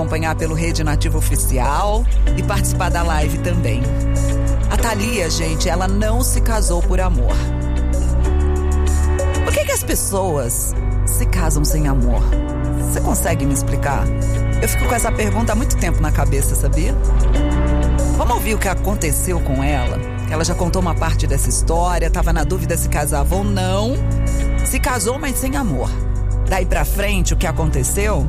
Acompanhar pelo Rede Nativa Oficial e participar da live também. A Thalia, gente, ela não se casou por amor. Por que as pessoas se casam sem amor? Você consegue me explicar? Eu fico com essa pergunta há muito tempo na cabeça, sabia? Vamos ouvir o que aconteceu com ela? Ela já contou uma parte dessa história, estava na dúvida se casava ou não. Se casou, mas sem amor. Daí pra frente, o que aconteceu?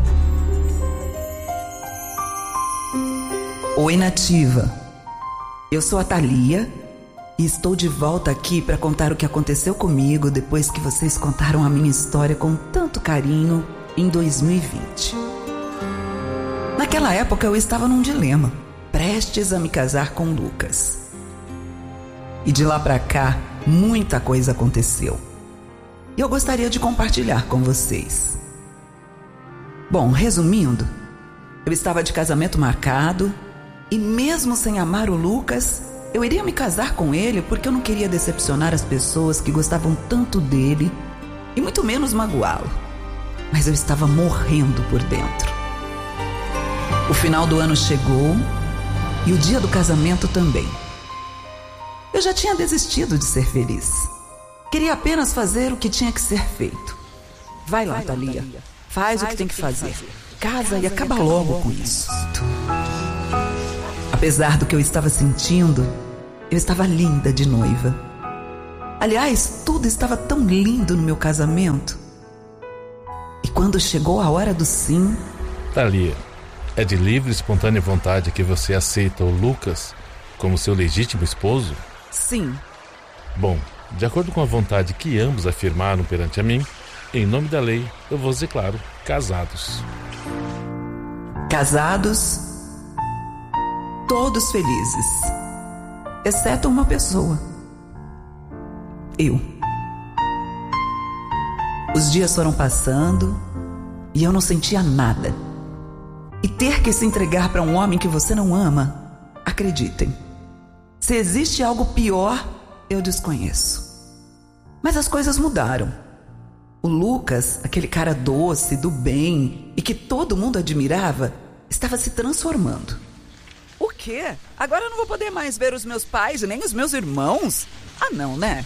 Oi, Nativa. Eu sou a Thalia e estou de volta aqui para contar o que aconteceu comigo depois que vocês contaram a minha história com tanto carinho em 2020. Naquela época eu estava num dilema, prestes a me casar com o Lucas. E de lá para cá, muita coisa aconteceu. E eu gostaria de compartilhar com vocês. Bom, resumindo, eu estava de casamento marcado. E mesmo sem amar o Lucas, eu iria me casar com ele porque eu não queria decepcionar as pessoas que gostavam tanto dele e muito menos magoá-lo. Mas eu estava morrendo por dentro. O final do ano chegou e o dia do casamento também. Eu já tinha desistido de ser feliz. Queria apenas fazer o que tinha que ser feito. Vai lá, Thalia. Faz o que tem que fazer. Casa e acaba logo com isso. Apesar do que eu estava sentindo, eu estava linda de noiva. Aliás, tudo estava tão lindo no meu casamento. E quando chegou a hora do sim... Thalia, é de livre e espontânea vontade que você aceita o Lucas como seu legítimo esposo? Sim. Bom, de acordo com a vontade que ambos afirmaram perante a mim, em nome da lei, eu vos declaro casados. Casados... todos felizes, exceto uma pessoa. Eu. Os dias foram passando e eu não sentia nada. E ter que se entregar para um homem que você não ama, acreditem, se existe algo pior, eu desconheço. Mas as coisas mudaram. O Lucas, aquele cara doce, do bem e que todo mundo admirava, estava se transformando. O quê? Agora eu não vou poder mais ver os meus pais e nem os meus irmãos? Ah, não, né?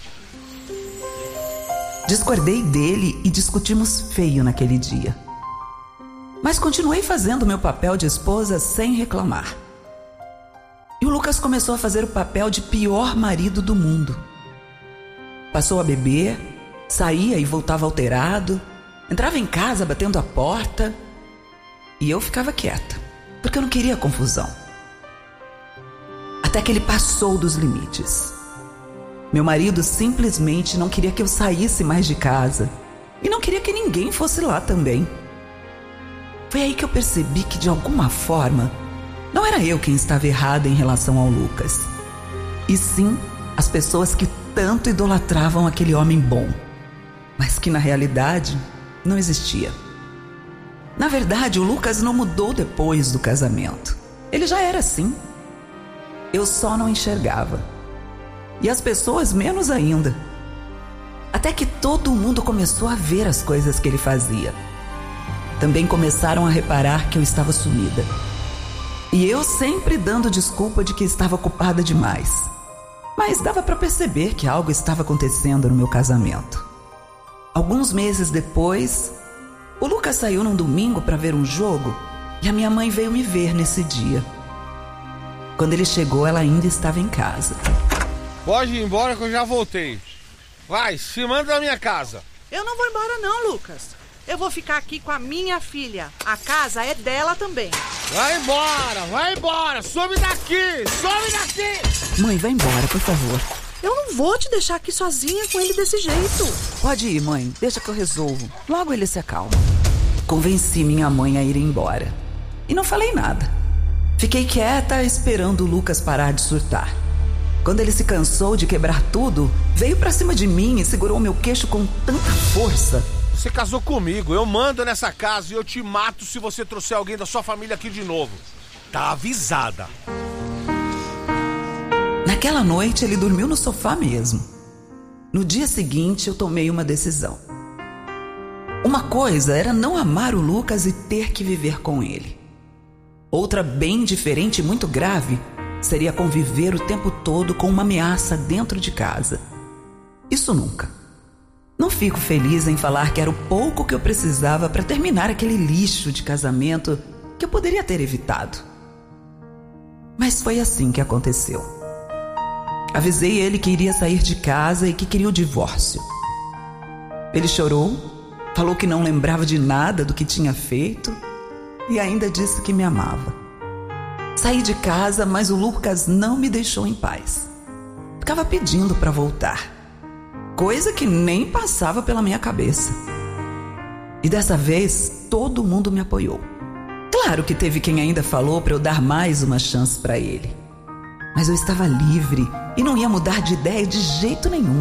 Discordei dele e discutimos feio naquele dia. Mas continuei fazendo meu papel de esposa sem reclamar. E o Lucas começou a fazer o papel de pior marido do mundo. Passou a beber, saía e voltava alterado, entrava em casa batendo a porta. E eu ficava quieta, porque eu não queria confusão. Até que ele passou dos limites. Meu marido simplesmente não queria que eu saísse mais de casa. E não queria que ninguém fosse lá também. Foi aí que eu percebi que, de alguma forma, não era eu quem estava errada em relação ao Lucas. E sim, as pessoas que tanto idolatravam aquele homem bom. Mas que, na realidade, não existia. Na verdade, o Lucas não mudou depois do casamento. Ele já era assim. Eu só não enxergava. E as pessoas menos ainda. Até que todo mundo começou a ver as coisas que ele fazia. Também começaram a reparar que eu estava sumida. E eu sempre dando desculpa de que estava ocupada demais. Mas dava para perceber que algo estava acontecendo no meu casamento. Alguns meses depois, o Lucas saiu num domingo para ver um jogo e a minha mãe veio me ver nesse dia. Quando ele chegou, ela ainda estava em casa. Pode ir embora que eu já voltei. Vai, se manda da minha casa. Eu não vou embora não, Lucas. Eu vou ficar aqui com a minha filha. A casa é dela também. Vai embora, some daqui, some daqui. Mãe, vai embora, por favor. Eu não vou te deixar aqui sozinha com ele desse jeito. Pode ir, mãe, deixa que eu resolvo. Logo ele se acalma. Convenci minha mãe a ir embora. E não falei nada. Fiquei quieta esperando o Lucas parar de surtar. Quando ele se cansou de quebrar tudo, veio pra cima de mim e segurou meu queixo com tanta força. Você casou comigo, eu mando nessa casa e eu te mato se você trouxer alguém da sua família aqui de novo. Tá avisada. Naquela noite ele dormiu no sofá mesmo. No dia seguinte eu tomei uma decisão. Uma coisa era não amar o Lucas e ter que viver com ele. Outra bem diferente e muito grave seria conviver o tempo todo com uma ameaça dentro de casa. Isso nunca. Não fico feliz em falar que era o pouco que eu precisava para terminar aquele lixo de casamento que eu poderia ter evitado. Mas foi assim que aconteceu. Avisei ele que iria sair de casa e que queria o divórcio. Ele chorou, falou que não lembrava de nada do que tinha feito e ainda disse que me amava. Saí de casa, mas o Lucas não me deixou em paz. Ficava pedindo para voltar, coisa que nem passava pela minha cabeça. E dessa vez, todo mundo me apoiou. Claro que teve quem ainda falou para eu dar mais uma chance para ele. Mas eu estava livre e não ia mudar de ideia de jeito nenhum.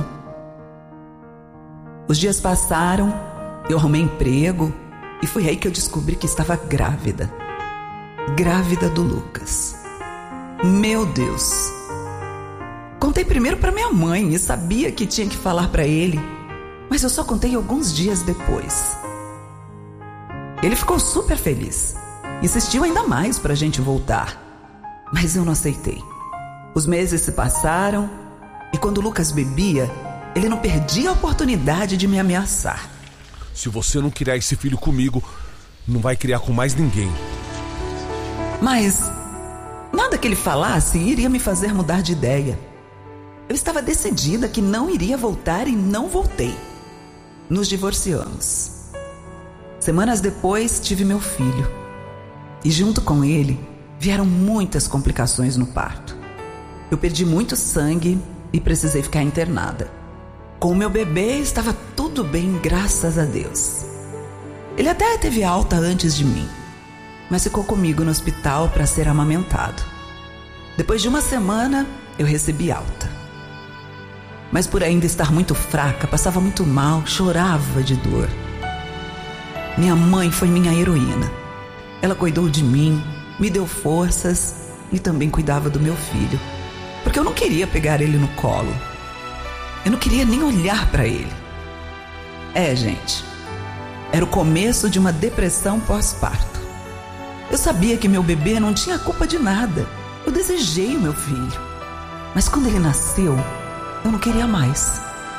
Os dias passaram, eu arrumei emprego e foi aí que eu descobri que estava grávida. Grávida do Lucas. Meu Deus! Contei primeiro para minha mãe e sabia que tinha que falar para ele, mas eu só contei alguns dias depois. Ele ficou super feliz. Insistiu ainda mais para a gente voltar, mas eu não aceitei. Os meses se passaram e quando o Lucas bebia, ele não perdia a oportunidade de me ameaçar. Se você não criar esse filho comigo, não vai criar com mais ninguém. Mas nada que ele falasse iria me fazer mudar de ideia. Eu estava decidida que não iria voltar e não voltei. Nos divorciamos. Semanas depois, tive meu filho. E junto com ele, vieram muitas complicações no parto. Eu perdi muito sangue e precisei ficar internada. Com o meu bebê, estava tudo bem, graças a Deus. Ele até teve alta antes de mim, mas ficou comigo no hospital para ser amamentado. Depois de uma semana, eu recebi alta. Mas por ainda estar muito fraca, passava muito mal, chorava de dor. Minha mãe foi minha heroína. Ela cuidou de mim, me deu forças e também cuidava do meu filho, porque eu não queria pegar ele no colo. Eu não queria nem olhar para ele. Gente, era o começo de uma depressão pós-parto. Eu sabia que meu bebê não tinha culpa de nada. Eu desejei o meu filho. Mas quando ele nasceu, eu não queria mais.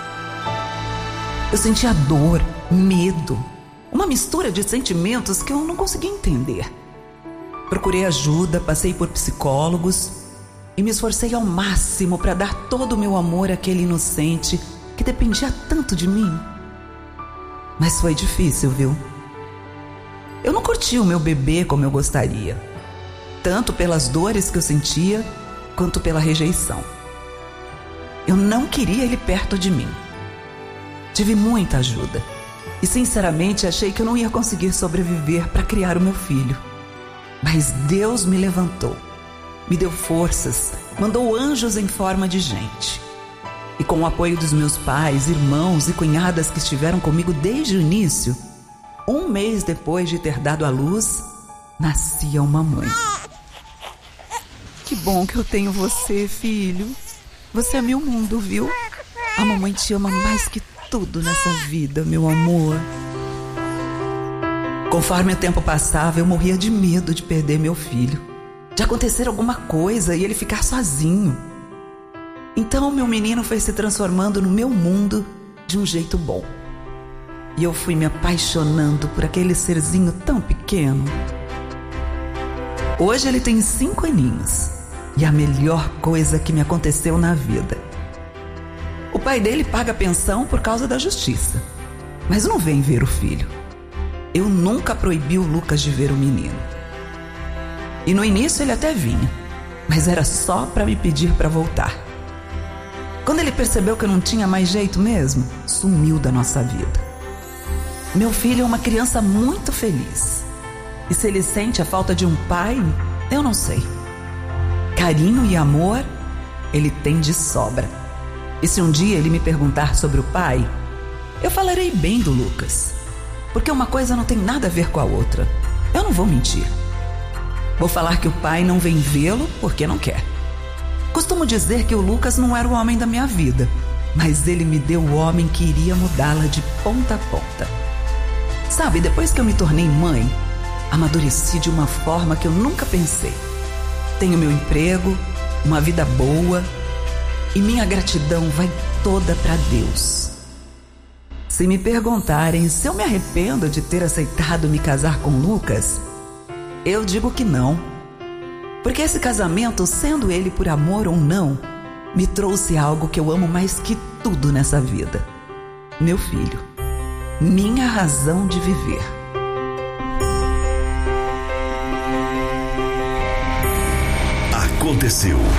Eu sentia dor, medo, uma mistura de sentimentos que eu não conseguia entender. Procurei ajuda, passei por psicólogos e me esforcei ao máximo para dar todo o meu amor àquele inocente que dependia tanto de mim. Mas foi difícil, viu? Eu não curti o meu bebê como eu gostaria, tanto pelas dores que eu sentia, quanto pela rejeição. Eu não queria ele perto de mim. Tive muita ajuda e sinceramente achei que eu não ia conseguir sobreviver para criar o meu filho. Mas Deus me levantou, me deu forças, mandou anjos em forma de gente. E com o apoio dos meus pais, irmãos e cunhadas que estiveram comigo desde o início, 1 mês depois de ter dado à luz, nascia uma mãe. Que bom que eu tenho você, filho. Você é meu mundo, viu? A mamãe te ama mais que tudo nessa vida, meu amor. Conforme o tempo passava, eu morria de medo de perder meu filho, de acontecer alguma coisa e ele ficar sozinho. Então meu menino foi se transformando no meu mundo de um jeito bom. E eu fui me apaixonando por aquele serzinho tão pequeno. Hoje ele tem 5 aninhos e é a melhor coisa que me aconteceu na vida. O pai dele paga pensão por causa da justiça, mas não vem ver o filho. Eu nunca proibi o Lucas de ver o menino. E no início ele até vinha, mas era só para me pedir para voltar. Quando ele percebeu que eu não tinha mais jeito mesmo, sumiu da nossa vida. Meu filho é uma criança muito feliz. E se ele sente a falta de um pai, eu não sei. Carinho e amor, ele tem de sobra. E se um dia ele me perguntar sobre o pai, eu falarei bem do Lucas. Porque uma coisa não tem nada a ver com a outra. Eu não vou mentir. Vou falar que o pai não vem vê-lo porque não quer. Costumo dizer que o Lucas não era o homem da minha vida, mas ele me deu o homem que iria mudá-la de ponta a ponta. Sabe, depois que eu me tornei mãe, amadureci de uma forma que eu nunca pensei. Tenho meu emprego, uma vida boa e minha gratidão vai toda para Deus. Se me perguntarem se eu me arrependo de ter aceitado me casar com Lucas, eu digo que não. Porque esse casamento, sendo ele por amor ou não, me trouxe algo que eu amo mais que tudo nessa vida. Meu filho, minha razão de viver. Aconteceu.